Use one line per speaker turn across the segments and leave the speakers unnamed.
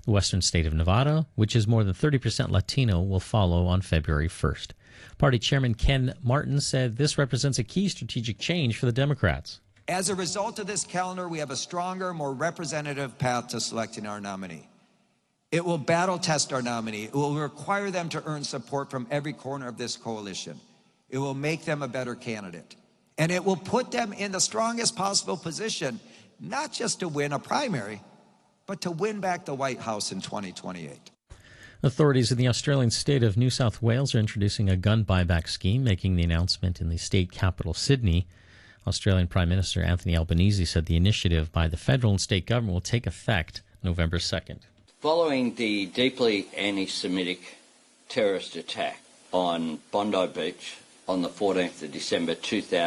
The western state of Nevada, which is more than 30% Latino, will follow on February 1st. Party Chairman Ken Martin said this represents a key strategic change for the Democrats.
As a result of this calendar, we have a stronger, more representative path to selecting our nominee. It will battle test our nominee. It will require them to earn support from every corner of this coalition. It will make them a better candidate. And it will put them in the strongest possible position, not just to win a primary, but to win back the White House in 2028.
Authorities in the Australian state of New South Wales are introducing a gun buyback scheme, making the announcement in the state capital, Sydney. Australian Prime Minister Anthony Albanese said the initiative by the federal and state government will take effect November 2nd.
Following the deeply anti-Semitic terrorist attack on Bondi Beach on the 14th of December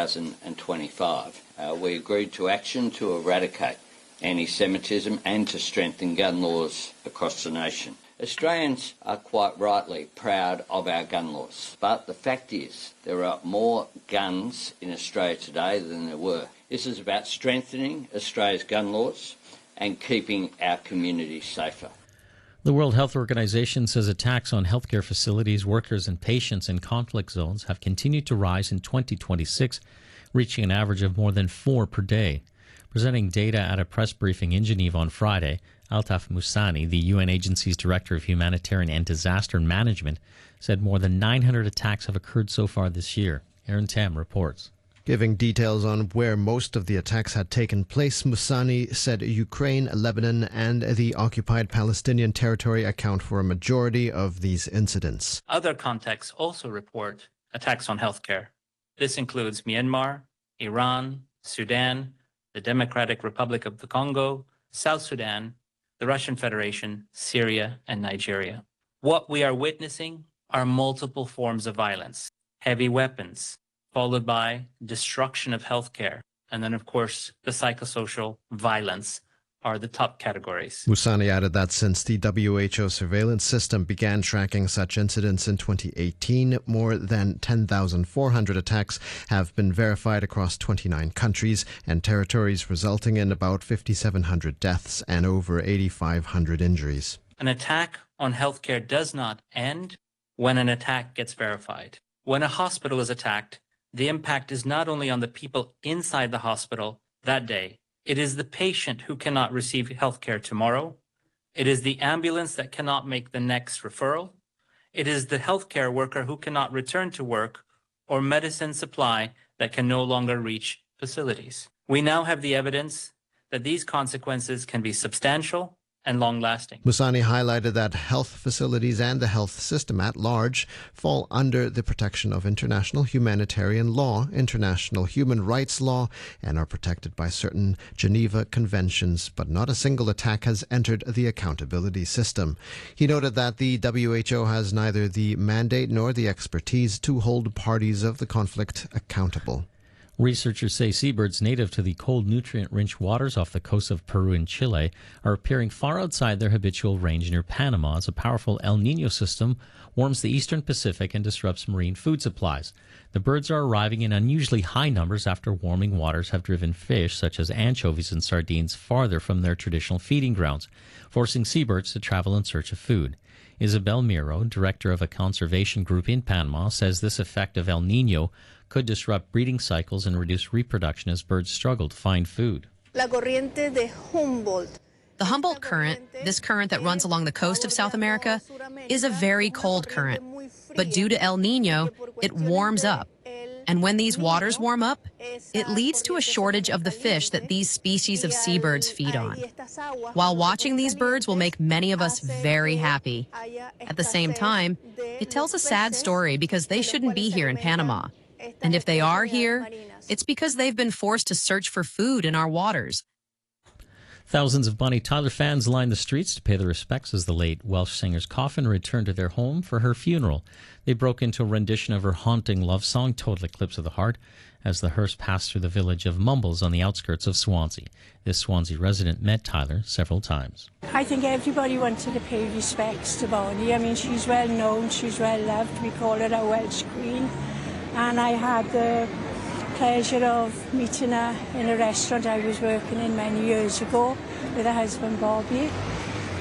2025, we agreed to action to eradicate anti-Semitism and to strengthen gun laws across the nation. Australians are quite rightly proud of our gun laws, but the fact is there are more guns in Australia today than there were. This is about strengthening Australia's gun laws and keeping our communities safer.
The World Health Organization says attacks on healthcare facilities, workers and patients in conflict zones have continued to rise in 2026, reaching an average of more than 4 per day. Presenting data at a press briefing in Geneva on Friday, Altaf Moussani, the UN agency's Director of Humanitarian and Disaster Management, said more than 900 attacks have occurred so far this year. Aaron Tam reports.
Giving details on where most of the attacks had taken place, Moussani said Ukraine, Lebanon, and the occupied Palestinian territory account for a majority of these incidents.
Other contexts also report attacks on healthcare. This includes Myanmar, Iran, Sudan, the Democratic Republic of the Congo, South Sudan, the Russian Federation, Syria, and Nigeria. What we are witnessing are multiple forms of violence, heavy weapons, followed by destruction of healthcare, and then, of course, the psychosocial violence are the top categories.
Moussani added that since the WHO surveillance system began tracking such incidents in 2018, more than 10,400 attacks have been verified across 29 countries and territories, resulting in about 5,700 deaths and over 8,500 injuries.
An attack on healthcare does not end when an attack gets verified. When a hospital is attacked, the impact is not only on the people inside the hospital that day. It is the patient who cannot receive health care tomorrow. It is the ambulance that cannot make the next referral. It is the healthcare worker who cannot return to work, or medicine supply that can no longer reach facilities. We now have the evidence that these consequences can be substantial and long-lasting.
Moussani highlighted that health facilities and the health system at large fall under the protection of international humanitarian law, international human rights law, and are protected by certain Geneva conventions, but not a single attack has entered the accountability system. He noted that the WHO has neither the mandate nor the expertise to hold parties of the conflict accountable.
Researchers say seabirds native to the cold, nutrient-rich waters off the coast of Peru and Chile are appearing far outside their habitual range near Panama as a powerful El Niño system warms the eastern Pacific and disrupts marine food supplies. The birds are arriving in unusually high numbers after warming waters have driven fish, such as anchovies and sardines, farther from their traditional feeding grounds, forcing seabirds to travel in search of food. Isabel Miro, director of a conservation group in Panama, says this effect of El Niño could disrupt breeding cycles and reduce reproduction as birds struggle to find food.
The Humboldt Current, this current that runs along the coast of South America, is a very cold current. But due to El Niño, it warms up. And when these waters warm up, it leads to a shortage of the fish that these species of seabirds feed on. While watching these birds will make many of us very happy, at the same time, it tells a sad story because they shouldn't be here in Panama. And if they are here, it's because they've been forced to search for food in our waters.
Thousands of Bonnie Tyler fans lined the streets to pay their respects as the late Welsh singer's coffin returned to their home for her funeral. They broke into a rendition of her haunting love song, Total Eclipse of the Heart, as the hearse passed through the village of Mumbles on the outskirts of Swansea. This Swansea resident met Tyler several times.
I think everybody wanted to pay respects to Bonnie. I mean, she's well known, she's well loved. We call her our Welsh Queen. And I had the pleasure of meeting her in a restaurant I was working in many years ago with her husband Bobby.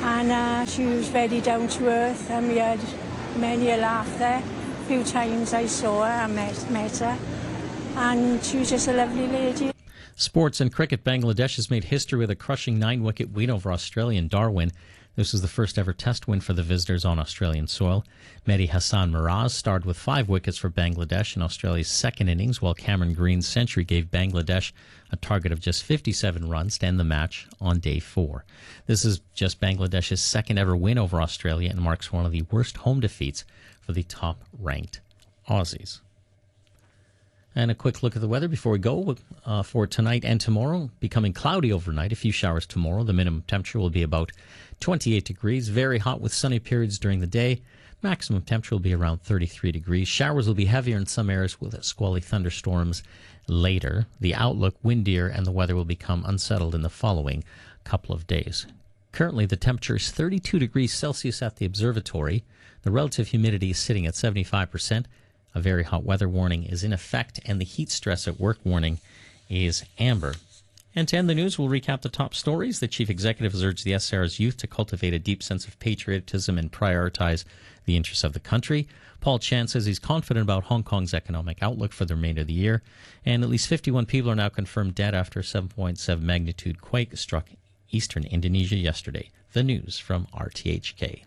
And she was very down to earth, and we had many a laugh there. A few times I saw her and met her, and she was just a lovely lady.
Sports and cricket. Bangladesh has made history with a crushing 9-wicket win over Australia in Darwin. This was the first ever test win for the visitors on Australian soil. Mehdi Hassan Miraz starred with 5 wickets for Bangladesh in Australia's second innings, while Cameron Green's century gave Bangladesh a target of just 57 runs to end the match on day 4. This is just Bangladesh's second ever win over Australia and marks one of the worst home defeats for the top-ranked Aussies. And a quick look at the weather before we go. For tonight and tomorrow, becoming cloudy overnight. A few showers tomorrow. The minimum temperature will be about 28 degrees. Very hot with sunny periods during the day. Maximum temperature will be around 33 degrees. Showers will be heavier in some areas with squally thunderstorms later. The outlook windier, and the weather will become unsettled in the following couple of days. Currently, the temperature is 32 degrees Celsius at the observatory. The relative humidity is sitting at 75%. A very hot weather warning is in effect, and the heat stress at work warning is amber. And to end the news, we'll recap the top stories. The chief executive has urged the SR's youth to cultivate a deep sense of patriotism and prioritize the interests of the country. Paul Chan says he's confident about Hong Kong's economic outlook for the remainder of the year. And at least 51 people are now confirmed dead after a 7.7 magnitude quake struck eastern Indonesia yesterday. The news from RTHK.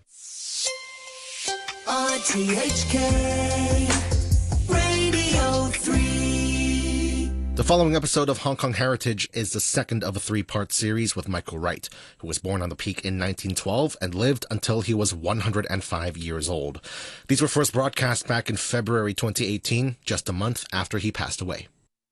RTHK Radio 3.
The following episode of Hong Kong Heritage is the second of a 3-part series with Michael Wright, who was born on the Peak in 1912 and lived until he was 105 years old. These were first broadcast back in February 2018, just a month after he passed away.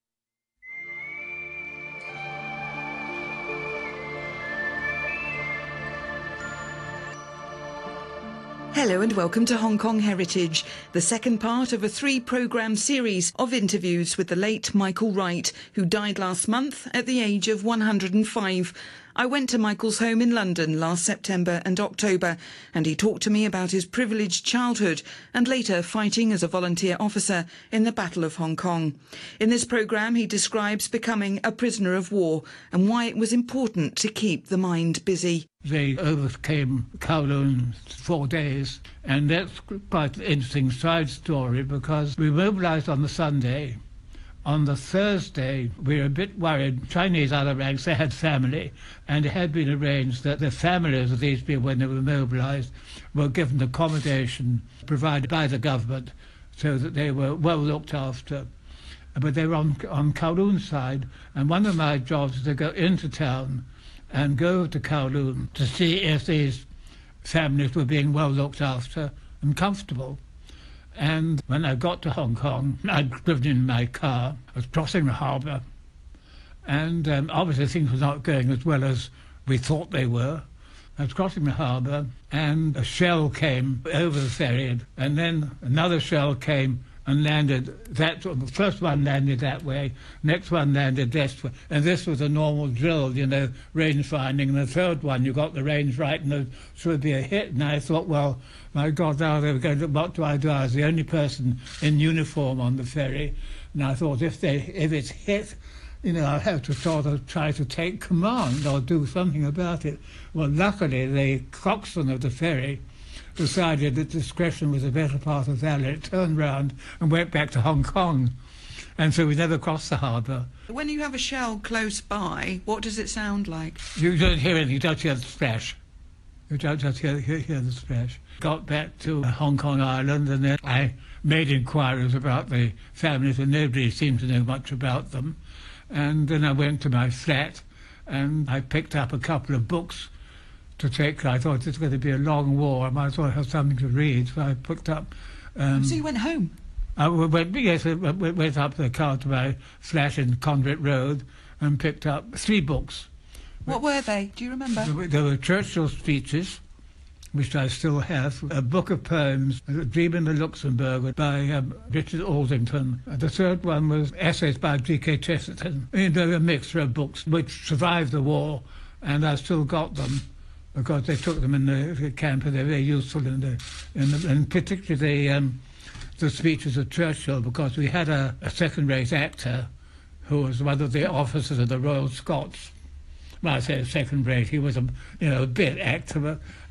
Hello and welcome to Hong Kong Heritage, the second part of a 3-programme series of interviews with the late Michael Wright, who died last month at the age of 105. I went to Michael's home in London last September and October, and he talked to me about his privileged childhood and later fighting as a volunteer officer in the Battle of Hong Kong. In this programme, he describes becoming a prisoner of war and why it was important to keep the mind busy.
They overcame Kowloon 4 days, and that's quite an interesting side story because we mobilised on the Sunday. On the Thursday, we were a bit worried. Chinese other ranks, they had family, and it had been arranged that the families of these people, when they were mobilised, were given accommodation provided by the government so that they were well looked after. But they were on Kowloon's side, and one of my jobs was to go into town and go to Kowloon to see if these families were being well looked after and comfortable. And when I got to Hong Kong, I'd driven in my car. I was crossing the harbour, and obviously things were not going as well as we thought they were. I was crossing the harbour, and a shell came over the ferry, and then another shell came and landed that. The first one landed that way, next one landed this way, and this was a normal drill, you know, range finding. And the third one, you got the range right, and there should be a hit. And I thought, well, my God, now they were going to, what do? I was the only person in uniform on the ferry, and I thought if it's hit, you know, I'll have to sort of try to take command or do something about it. Well, luckily, the coxswain of the ferry decided that discretion was a better part of valor. It turned round and went back to Hong Kong, and so we never crossed the harbour.
When you have a shell close by, what does it sound like?
You don't hear anything, you don't hear the splash. You don't just hear the splash. Got back to Hong Kong Island, and then I made inquiries about the families, and nobody seemed to know much about them. And then I went to my flat, and I picked up a couple of books to take. I thought it's going to be a long war. I might as well have something to read. So I picked up.
So you went home?
I went up the car to my flat in Conduit Road and picked up 3 books.
What were they? Do you remember?
There were Churchill's speeches, which I still have, a book of poems, A Dream in the Luxembourg by Richard Aldington. The third one was essays by G.K. Chesterton. They were a mixture of books which survived the war, and I've still got them, because they took them in the camp and they're very useful and particularly the speeches of Churchill, because we had a second-rate actor who was one of the officers of the Royal Scots, when I say second rate, he was a bit actor,